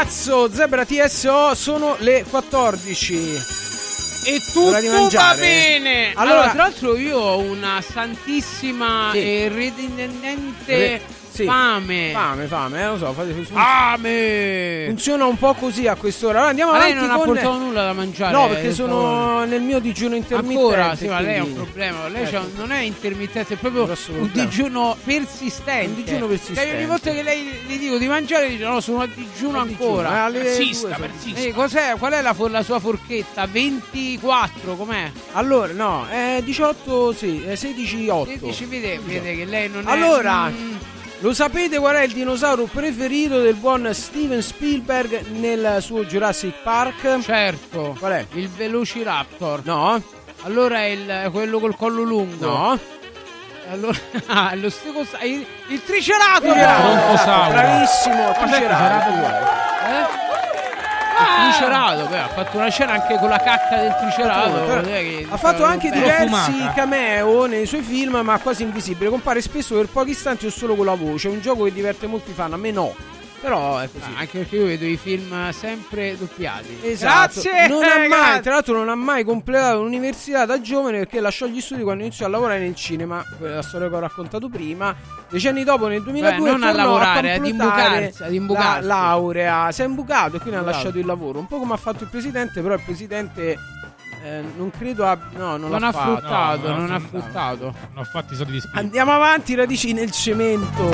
cazzo, Zebra TSO, sono le 14. E tutto va bene. Allora, tra l'altro io ho una santissima e redindente fame, lo so, fame. Funziona un po' così a quest'ora. Allora andiamo avanti. Lei non ha portato nulla da mangiare? No, perché sono nel mio digiuno intermittente. Ancora, sì, ma lei ha un problema. Lei non è intermittente, è proprio un digiuno persistente. Un digiuno persistente. Ogni volta che lei gli dico di mangiare, dice no, sono a digiuno ancora. Persista. Qual è la sua forchetta? 24, com'è? Allora, no, 18, sì, 16, 8. 16, vede che lei non è... Allora... Lo sapete qual è il dinosauro preferito del buon Steven Spielberg nel suo Jurassic Park? Certo. Qual è? Il Velociraptor. No. Allora è quello col collo lungo. No. Allora lo il Triceratops. Bravissimo, Triceratops. Il Triceratops, ha fatto una scena anche con la cacca del Triceratops. Ha fatto anche diversi cameo nei suoi film, ma quasi invisibile. Compare spesso per pochi istanti o solo con la voce. È un gioco che diverte molti fan, a me no. Però è così. Anche perché io vedo i film sempre doppiati. Esatto. Grazie. Tra l'altro non ha mai completato l'università da giovane perché lasciò gli studi quando iniziò a lavorare nel cinema. La storia che ho raccontato prima. Decenni dopo, nel 2002, non a lavorare, ad imbucarsi. La laurea. Si è imbucato e quindi ha lasciato il lavoro. Un po' come ha fatto il presidente, però il presidente non credo abbia... No, non ha fruttato. Non ha fruttato. Non ha fatto i soldi di spirito. Andiamo avanti, radici nel cemento.